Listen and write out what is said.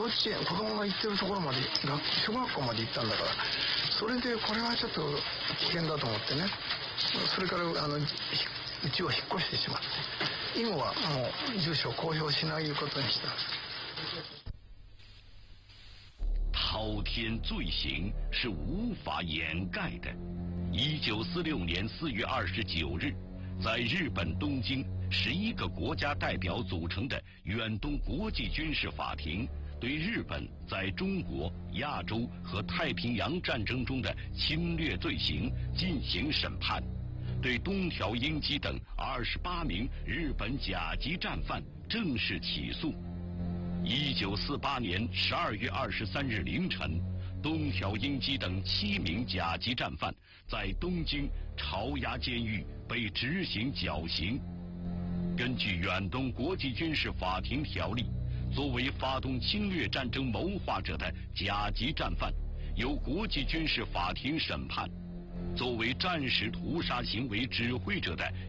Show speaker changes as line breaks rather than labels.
稚園、子供が行ってるところまで、小学校まで行ったんだから、それでこれはちょっと危険だと思ってね、それからうちを引っ越してしまって、以後はもう住所を公表しないことにしたんです。
滔天罪行是无法掩盖的。1946年4月29日，在日本东京，11个国家代表组成的远东国际军事法庭对日本在中国、亚洲和太平洋战争中的侵略罪行进行审判，对东条英机等28名日本甲级战犯正式起诉。1948年12月23日凌晨，东条英机等7名甲级战犯在东京朝押监狱被执行绞刑。根据远东国际军事法庭条例，作为发动侵略战争谋划者的甲级战犯，由国际军事法庭审判；作为战时屠杀行为指挥者的